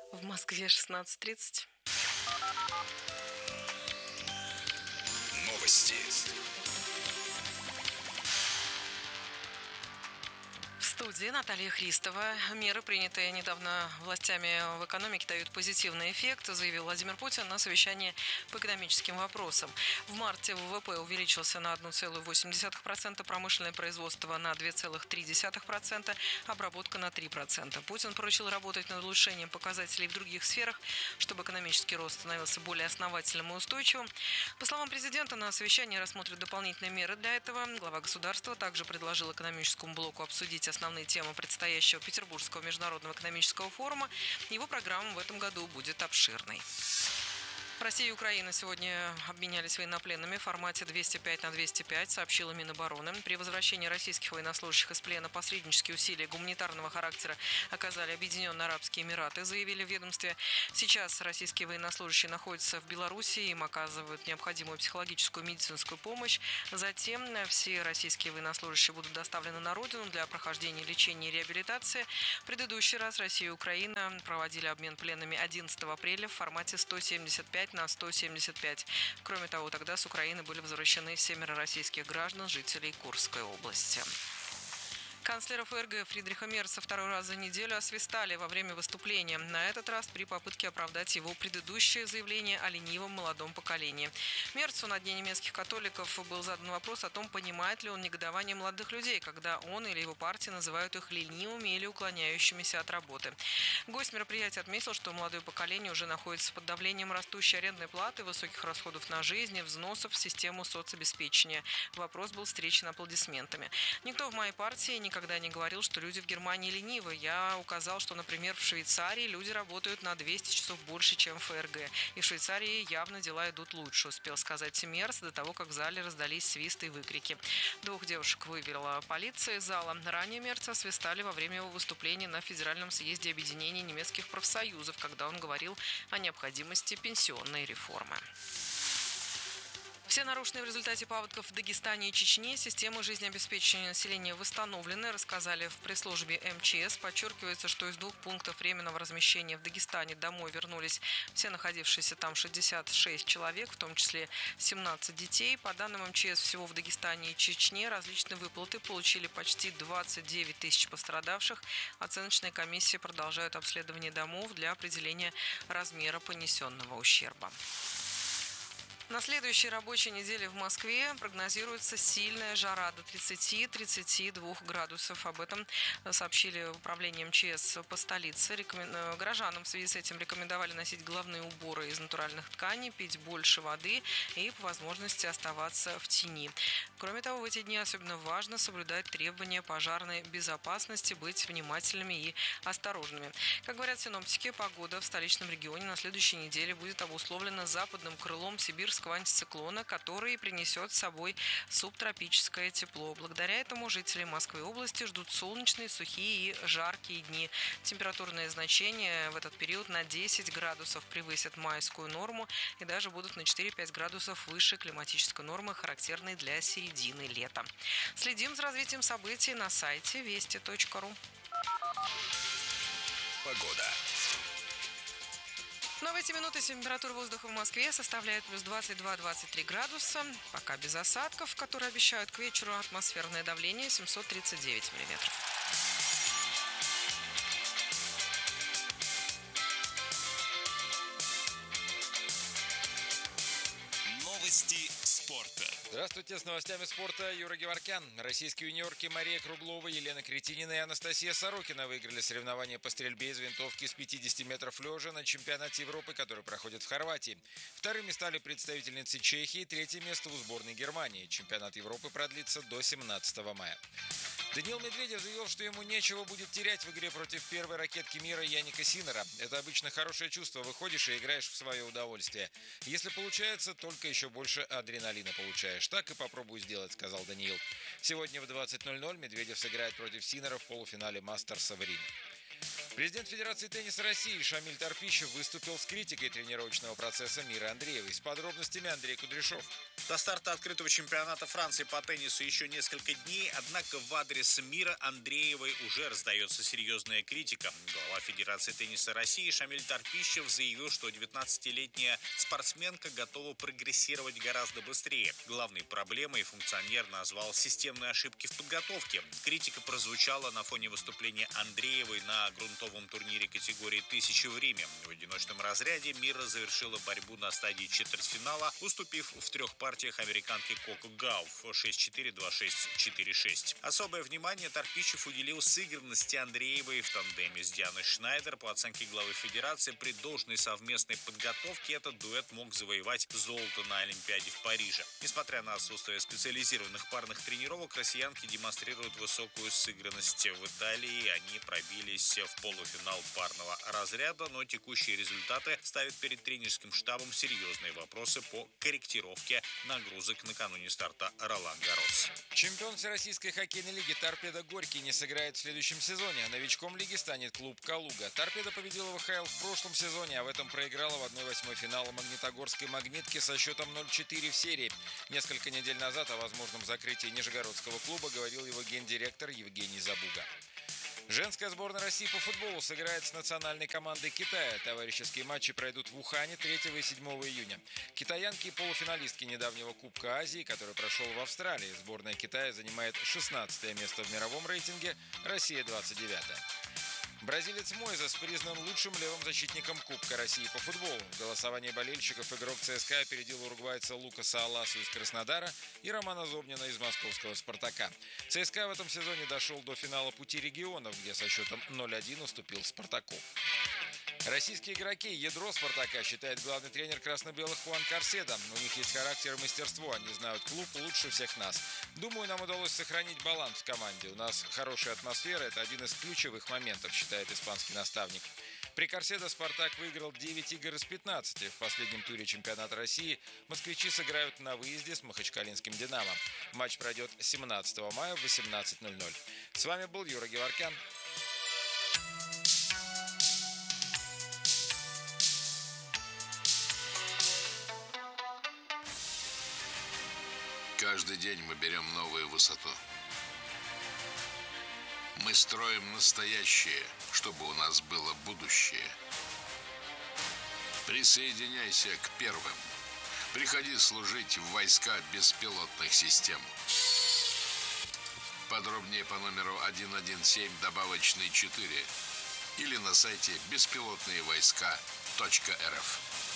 В Москве 16:30. Новости. В студии Наталья Христова. Меры, принятые недавно властями в экономике, дают позитивный эффект, заявил Владимир Путин на совещании по экономическим вопросам. В марте ВВП увеличился на 1,8%, промышленное производство на 2,3%, обработка на 3%. Путин поручил работать над улучшением показателей в других сферах, чтобы экономический рост становился более основательным и устойчивым. По словам президента, на совещании рассмотрят дополнительные меры для этого. Глава государства также предложил экономическому блоку обсудить основные темы предстоящего Петербургского международного экономического форума. Его программа в этом году будет обширной. Россия и Украина сегодня обменялись военнопленными в формате 205/205, сообщила Минобороны. При возвращении российских военнослужащих из плена посреднические усилия гуманитарного характера оказали Объединенные Арабские Эмираты, заявили в ведомстве. Сейчас российские военнослужащие находятся в Беларуси, им оказывают необходимую психологическую и медицинскую помощь. Затем все российские военнослужащие будут доставлены на родину для прохождения лечения и реабилитации. В предыдущий раз Россия и Украина проводили обмен пленными 11 апреля в формате 175/175. Кроме того, тогда с Украины были возвращены 7 российских граждан, жителей Курской области. Канцлера ФРГ Фридриха Мерца второй раз за неделю освистали во время выступления. На этот раз при попытке оправдать его предыдущее заявление о ленивом молодом поколении. Мерцу на Дне немецких католиков был задан вопрос о том, понимает ли он негодование молодых людей, когда он или его партия называют их ленивыми или уклоняющимися от работы. Гость мероприятия отметил, что молодое поколение уже находится под давлением растущей арендной платы, высоких расходов на жизнь и взносов в систему соцобеспечения. Вопрос был встречен аплодисментами. Никто в моей партии никогда не говорил, что люди в Германии ленивы. Я указал, что, например, в Швейцарии люди работают на 200 часов больше, чем в ФРГ. И в Швейцарии явно дела идут лучше, успел сказать Мерц до того, как в зале раздались свисты и выкрики. Двух девушек вывела полиция из зала. Ранее Мерца свистали во время его выступления на Федеральном съезде объединения немецких профсоюзов, когда он говорил о необходимости пенсионной реформы. Все нарушенные в результате паводков в Дагестане и Чечне системы жизнеобеспечения населения восстановлены, рассказали в пресс-службе МЧС. Подчеркивается, что из 2 пунктов временного размещения в Дагестане домой вернулись все находившиеся там 66 человек, в том числе 17 детей. По данным МЧС, всего в Дагестане и Чечне различные выплаты получили почти 29 тысяч пострадавших. Оценочные комиссии продолжают обследование домов для определения размера понесенного ущерба. На следующей рабочей неделе в Москве прогнозируется сильная жара до 30-32 градусов. Об этом сообщили в управлении МЧС по столице. Горожанам в связи с этим рекомендовали носить головные уборы из натуральных тканей, пить больше воды и по возможности оставаться в тени. Кроме того, в эти дни особенно важно соблюдать требования пожарной безопасности, быть внимательными и осторожными. Как говорят синоптики, погода в столичном регионе на следующей неделе будет обусловлена западным крылом сибирского антициклона, который принесет с собой субтропическое тепло. Благодаря этому жители Москвы и области ждут солнечные, сухие и жаркие дни. Температурные значения в этот период на 10 градусов превысят майскую норму и даже будут на 4-5 градусов выше климатической нормы, характерной для середины лета. Следим за развитием событий на сайте вести.ру. Погода. Но в эти минуты температура воздуха в Москве составляет плюс 22-23 градуса. Пока без осадков, которые обещают к вечеру. Атмосферное давление 739 миллиметров. Новости спорта. Здравствуйте, с новостями спорта Юра Геворкян. Российские юниорки Мария Круглова, Елена Кретинина и Анастасия Сорокина выиграли соревнования по стрельбе из винтовки с 50 метров лежа на чемпионате Европы, который проходит в Хорватии. Вторыми стали представительницы Чехии, третье место у сборной Германии. Чемпионат Европы продлится до 17 мая. Даниил Медведев заявил, что ему нечего будет терять в игре против первой ракетки мира Яника Синнера. Это обычно хорошее чувство, выходишь и играешь в свое удовольствие. Если получается, только еще больше адреналина получаешь. Так и попробуй сделать, сказал Даниил. Сегодня в 20:00 Медведев сыграет против Синнера в полуфинале Мастерса в Риме. Президент Федерации тенниса России Шамиль Торпищев выступил с критикой тренировочного процесса Миры Андреевой. С подробностями Андрей Кудряшов. До старта открытого чемпионата Франции по теннису еще несколько дней, однако в адрес Мира Андреевой уже раздается серьезная критика. Глава Федерации тенниса России Шамиль Торпищев заявил, что 19-летняя спортсменка готова прогрессировать гораздо быстрее. Главной проблемой функционер назвал системные ошибки в подготовке. Критика прозвучала на фоне выступления Андреевой на грунтовом турнире категории 1000 в Риме. В одиночном разряде Мира завершила борьбу на стадии четвертьфинала, уступив в 3 партиях американке Коко Гауф 6-4, 2-6, 4-6. Особое внимание Торпищев уделил сыгранности Андреевой в тандеме с Дианой Шнайдер. По оценке главы Федерации, при должной совместной подготовке этот дуэт мог завоевать золото на Олимпиаде в Париже. Несмотря на отсутствие специализированных парных тренировок, россиянки демонстрируют высокую сыгранность. В Италии они пробились в полуфинал парного разряда, но текущие результаты ставят перед тренерским штабом серьезные вопросы по корректировке нагрузок накануне старта Ролан-Гаррос. Чемпион Всероссийской хоккейной лиги «Торпедо» Горький не сыграет в следующем сезоне. Новичком лиги станет клуб «Калуга». «Торпедо» победила ВХЛ в прошлом сезоне, а в этом проиграла в 1/8 финала Магнитогорской «Магнитки» со счетом 0-4 в серии. Несколько недель назад о возможном закрытии Нижегородского клуба говорил его гендиректор Евгений Забуга. Женская сборная России по футболу сыграет с национальной командой Китая. Товарищеские матчи пройдут в Ухане 3 и 7 июня. Китаянки и полуфиналистки недавнего Кубка Азии, который прошел в Австралии. Сборная Китая занимает 16 место в мировом рейтинге, Россия 29-е. Бразилец Мойзес признан лучшим левым защитником Кубка России по футболу. В голосовании болельщиков игрок ЦСКА опередил уругвайца Лукаса Аласу из Краснодара и Романа Зобнина из московского «Спартака». ЦСКА в этом сезоне дошел до финала Пути регионов, где со счетом 0-1 уступил «Спартаку». Российские игроки ядро «Спартака» считает главный тренер красно-белых Хуан Карседо. У них есть характер и мастерство, они знают клуб лучше всех нас. Думаю, нам удалось сохранить баланс в команде. У нас хорошая атмосфера, это один из ключевых моментов, считает испанский наставник. При Карседо «Спартак» выиграл 9 игр из 15. В последнем туре чемпионата России москвичи сыграют на выезде с махачкалинским «Динамо». Матч пройдет 17 мая в 18:00. С вами был Юра Геворкян. Каждый день мы берем новую высоту. Мы строим настоящее, чтобы у нас было будущее. Присоединяйся к первым. Приходи служить в войска беспилотных систем. Подробнее по номеру 117 добавочный 4 или на сайте беспилотные войска.рф.